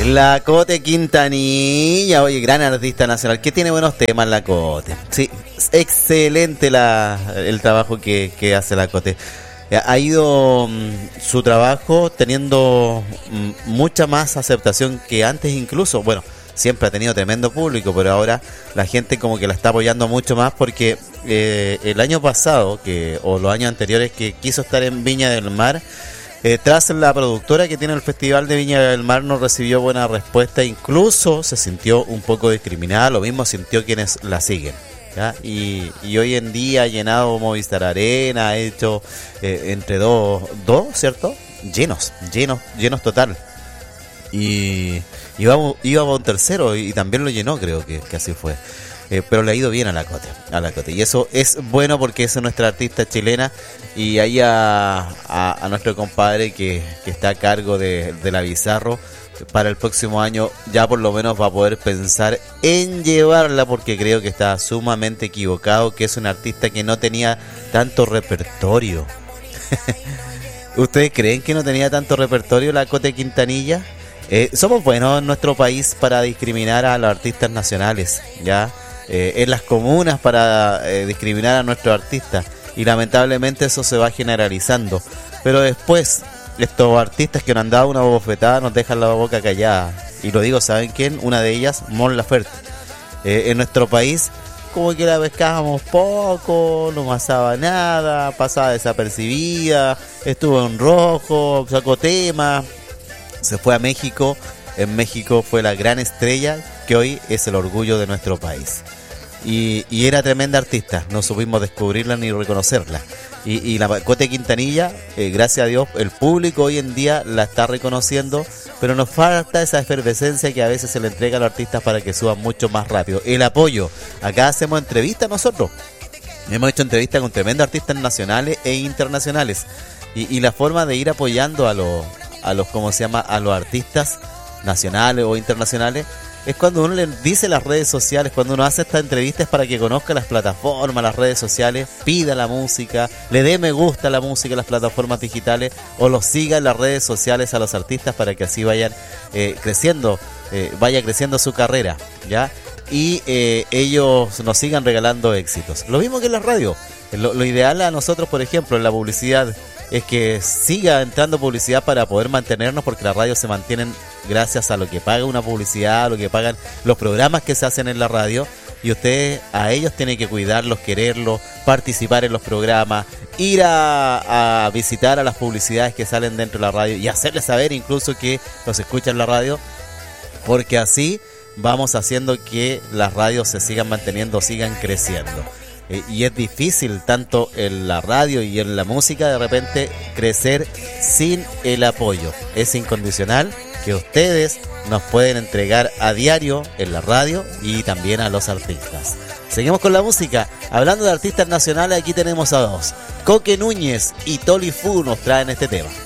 La Cote Quintanilla, oye, gran artista nacional, que tiene buenos temas la Cote. Sí, excelente el trabajo que hace la Cote. Ha ido su trabajo teniendo mucha más aceptación que antes incluso. Bueno, siempre ha tenido tremendo público, pero ahora la gente como que la está apoyando mucho más porque el año pasado, o los años anteriores, que quiso estar en Viña del Mar, tras la productora que tiene el Festival de Viña del Mar no recibió buena respuesta, incluso se sintió un poco discriminada, lo mismo sintió quienes la siguen. ¿Ya? Y hoy en día ha llenado Movistar Arena, ha hecho entre dos, ¿cierto? Llenos total. Y iba a un tercero y también lo llenó, creo que así fue. Pero le ha ido bien a la Cote. Y eso es bueno porque es nuestra artista chilena. Y ahí a nuestro compadre que está a cargo de la Bizarro, para el próximo año ya por lo menos va a poder pensar en llevarla, porque creo que está sumamente equivocado, que es un artista que no tenía tanto repertorio. ¿Ustedes creen que no tenía tanto repertorio la Cote Quintanilla? Somos buenos en nuestro país para discriminar a los artistas nacionales, ¿ya? En las comunas para discriminar a nuestros artistas, y lamentablemente eso se va generalizando, pero después estos artistas que nos han dado una bofetada nos dejan la boca callada. Y lo digo, ¿saben quién? Una de ellas, Mon Laferte. En nuestro país como que la pescábamos poco, no pasaba nada, pasaba desapercibida, estuvo en rojo, sacó tema, se fue a México. En México fue la gran estrella que hoy es el orgullo de nuestro país. Y era tremenda artista, no supimos descubrirla ni reconocerla. Y la Cote Quintanilla, gracias a Dios, el público hoy en día la está reconociendo, pero nos falta esa efervescencia que a veces se le entrega a los artistas para que suban mucho más rápido. El apoyo. Acá hacemos entrevistas nosotros. Hemos hecho entrevistas con tremendos artistas nacionales e internacionales. Y la forma de ir apoyando a los ¿cómo se llama? A los artistas nacionales o internacionales es cuando uno le dice las redes sociales, cuando uno hace estas entrevistas, para que conozca las plataformas, las redes sociales, pida la música, le dé me gusta a la música en las plataformas digitales, o los siga en las redes sociales a los artistas, para que así vayan creciendo, vaya creciendo su carrera, ¿ya? Y ellos nos sigan regalando éxitos. Lo mismo que en la radio. Lo ideal a nosotros, por ejemplo, en la publicidad, es que siga entrando publicidad para poder mantenernos, porque las radios se mantienen gracias a lo que paga una publicidad, a lo que pagan los programas que se hacen en la radio, y ustedes a ellos tienen que cuidarlos, quererlos, participar en los programas, ir a visitar a las publicidades que salen dentro de la radio y hacerles saber incluso que los escuchan en la radio, porque así vamos haciendo que las radios se sigan manteniendo, sigan creciendo. Y es difícil, tanto en la radio y en la música, de repente crecer sin el apoyo. Es incondicional que ustedes nos pueden entregar a diario en la radio y también a los artistas. Seguimos con la música. Hablando de artistas nacionales, aquí tenemos a dos. Coque Núñez y Toli Fu nos traen este tema.